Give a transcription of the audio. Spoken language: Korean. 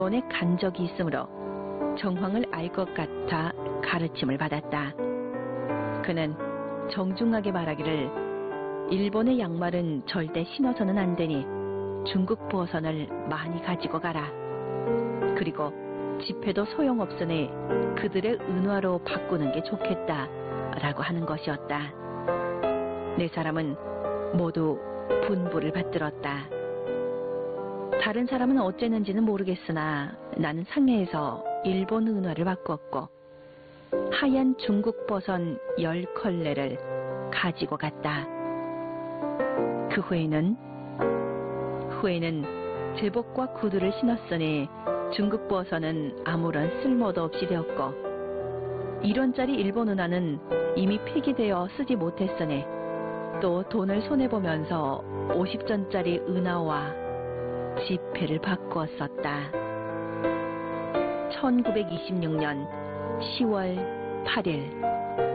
일본에 간 적이 있으므로 정황을 알 것 같아 가르침을 받았다. 그는 정중하게 말하기를 일본의 양말은 절대 신어서는 안 되니 중국 버선을 많이 가지고 가라. 그리고 집회도 소용없으니 그들의 은화로 바꾸는 게 좋겠다 라고 하는 것이었다. 네 사람은 모두 분부를 받들었다. 다른 사람은 어쨌는지는 모르겠으나 나는 상해에서 일본 은화를 바꿨고 하얀 중국 버선 10컬레를 가지고 갔다. 그 후에는 제복과 구두를 신었으니 중국 버선은 아무런 쓸모도 없이 되었고 1원짜리 일본 은화는 이미 폐기되어 쓰지 못했으니 또 돈을 손해보면서 50전짜리 은화와 지폐를 바꾸었었다. 1926년 10월 8일